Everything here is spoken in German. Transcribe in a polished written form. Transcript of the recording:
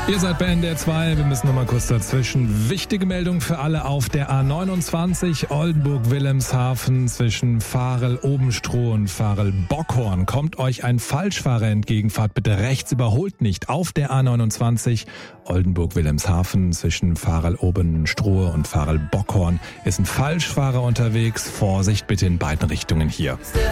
Ihr seid bei NDR 2, wir müssen noch mal kurz dazwischen. Wichtige Meldung für alle auf der A29 Oldenburg-Wilhelmshaven zwischen Varel-Obenstroh und Varel-Bockhorn. Kommt euch ein Falschfahrer entgegen, fahrt bitte rechts, überholt nicht. Auf der A29 Oldenburg-Wilhelmshaven zwischen Varel-Obenstroh und Varel-Bockhorn ist ein Falschfahrer unterwegs. Vorsicht bitte in beiden Richtungen hier.